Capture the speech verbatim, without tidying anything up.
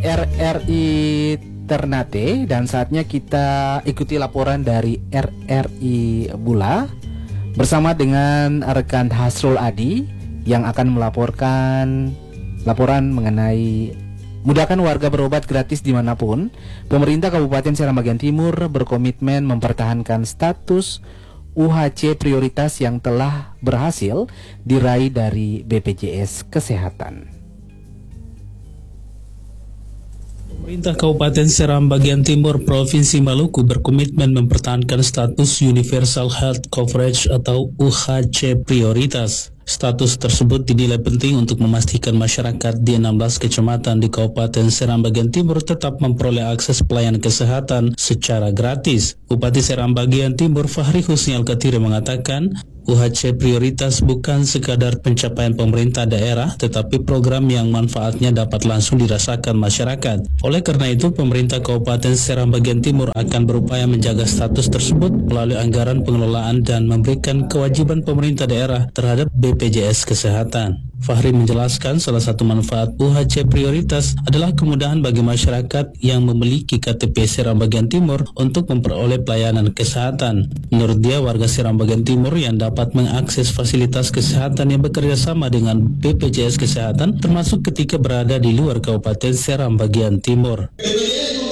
R R I Ternate dan saatnya kita ikuti laporan dari R R I Bula bersama dengan rekan Hasrul Adi yang akan melaporkan laporan mengenai mudahkan warga berobat gratis dimanapun. Pemerintah Kabupaten Seram bagian Timur berkomitmen mempertahankan status U H C prioritas yang telah berhasil diraih dari B P J S Kesehatan. Pemerintah Kabupaten Seram bagian Timur Provinsi Maluku berkomitmen mempertahankan status Universal Health Coverage atau U H C prioritas. Status tersebut dinilai penting untuk memastikan masyarakat di enam belas kecamatan di Kabupaten Seram bagian Timur tetap memperoleh akses pelayanan kesehatan secara gratis. Bupati Seram bagian Timur Fahri Husni Al-Katiri mengatakan, U H C prioritas bukan sekadar pencapaian pemerintah daerah, tetapi program yang manfaatnya dapat langsung dirasakan masyarakat. Oleh karena itu, pemerintah Kabupaten Seram bagian Timur akan berupaya menjaga status tersebut melalui anggaran pengelolaan dan memberikan kewajiban pemerintah daerah terhadap B P J S Kesehatan. Fahri menjelaskan salah satu manfaat U H C prioritas adalah kemudahan bagi masyarakat yang memiliki K T P Seram bagian Timur untuk memperoleh pelayanan kesehatan. Menurut dia, warga Seram bagian Timur yang dapat mengakses fasilitas kesehatan yang bekerja sama dengan B P J S Kesehatan termasuk ketika berada di luar Kabupaten Seram bagian Timur. B P J S